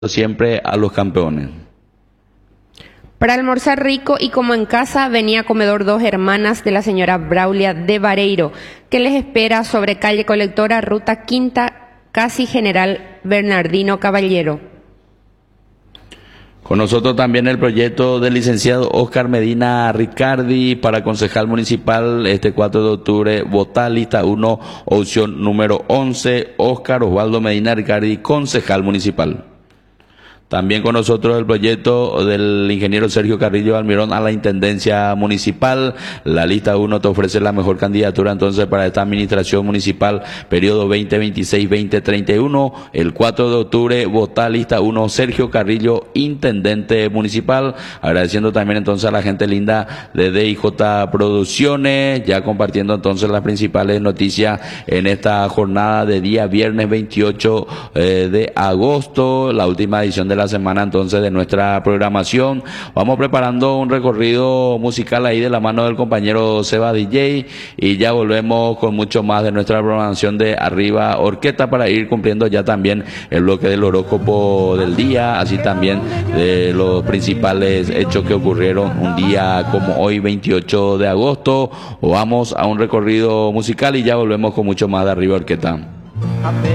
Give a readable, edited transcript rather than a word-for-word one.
siempre a los campeones. Para almorzar rico y como en casa, venía a comedor Dos Hermanas de la señora Braulia de Vareiro, que les espera sobre calle Colectora, ruta quinta, casi General Bernardino Caballero. Con nosotros también el proyecto del licenciado Oscar Medina Ricardi para concejal municipal este 4 de octubre, votar lista 1, opción número 11, Oscar Osvaldo Medina Ricardi, concejal municipal. También con nosotros el proyecto del ingeniero Sergio Carrillo Almirón a la Intendencia Municipal. La lista 1 te ofrece la mejor candidatura entonces para esta administración municipal, periodo 2026-2031. El 4 de octubre, vota lista 1, Sergio Carrillo, Intendente Municipal. Agradeciendo también entonces a la gente linda de DIJ Producciones, ya compartiendo entonces las principales noticias en esta jornada de día viernes 28 de agosto, la última edición de la semana entonces de nuestra programación. Vamos preparando un recorrido musical ahí de la mano del compañero Seba DJ y ya volvemos con mucho más de nuestra programación de Arriba Orquesta para ir cumpliendo ya también el bloque del horóscopo del día, así también de los principales hechos que ocurrieron un día como hoy 28 de agosto. Vamos a un recorrido musical y ya volvemos con mucho más de Arriba Orquesta.